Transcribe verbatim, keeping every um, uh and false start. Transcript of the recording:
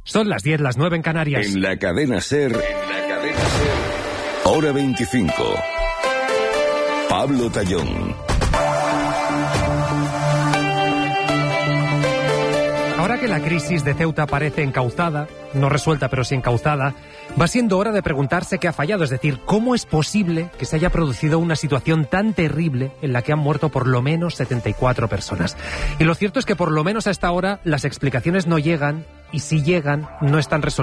Son las diez, las nueve en Canarias. En la cadena SER, en la cadena SER, hora veinticinco. Pablo Tallón. Ahora que la crisis de Ceuta parece encauzada, no resuelta pero sí encauzada, va siendo hora de preguntarse qué ha fallado, es decir, cómo es posible que se haya producido una situación tan terrible en la que han muerto por lo menos setenta y cuatro personas. Y lo cierto es que por lo menos a esta hora las explicaciones no llegan, y si llegan no están resolvidas.